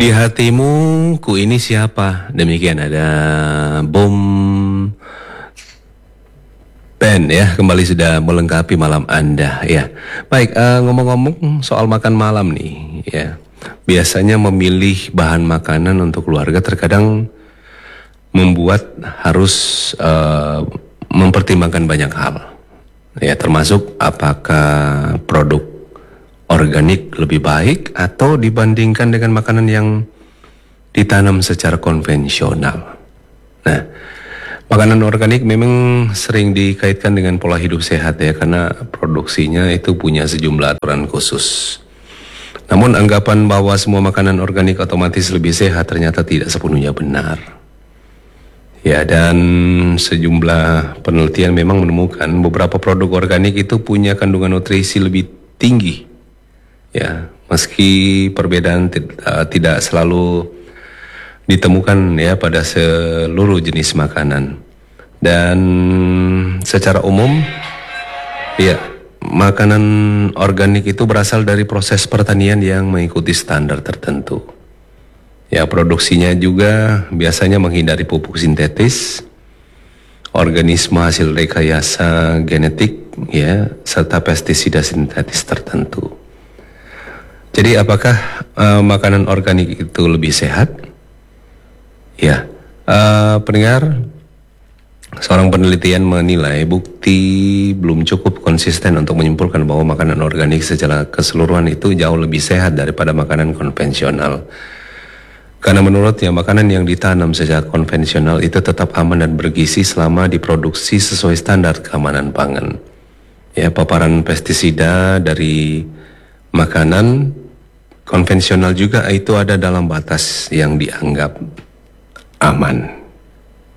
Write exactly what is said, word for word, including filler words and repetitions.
Di hatimu ku ini siapa? Demikian ada bom band ya, kembali sudah melengkapi malam Anda ya. Baik, uh, ngomong-ngomong soal makan malam nih ya. Biasanya memilih bahan makanan untuk keluarga terkadang membuat harus uh, mempertimbangkan banyak hal. Ya, termasuk apakah produk organik lebih baik atau dibandingkan dengan makanan yang ditanam secara konvensional. Nah, makanan organik memang sering dikaitkan dengan pola hidup sehat ya, karena produksinya itu punya sejumlah aturan khusus. Namun anggapan bahwa semua makanan organik otomatis lebih sehat ternyata tidak sepenuhnya benar. Ya, dan sejumlah penelitian memang menemukan beberapa produk organik itu punya kandungan nutrisi lebih tinggi. Ya, meski perbedaan uh, tidak selalu ditemukan ya pada seluruh jenis makanan. Dan secara umum ya, makanan organik itu berasal dari proses pertanian yang mengikuti standar tertentu. Ya, produksinya juga biasanya menghindari pupuk sintetis, organisme hasil rekayasa genetik ya, serta pestisida sintetis tertentu. Jadi apakah uh, makanan organik itu lebih sehat? Ya, uh, pendengar, seorang penelitian menilai bukti belum cukup konsisten untuk menyimpulkan bahwa makanan organik secara keseluruhan itu jauh lebih sehat daripada makanan konvensional. Karena menurutnya makanan yang ditanam secara konvensional itu tetap aman dan bergizi selama diproduksi sesuai standar keamanan pangan. Ya, paparan pestisida dari makanan konvensional juga itu ada dalam batas yang dianggap aman.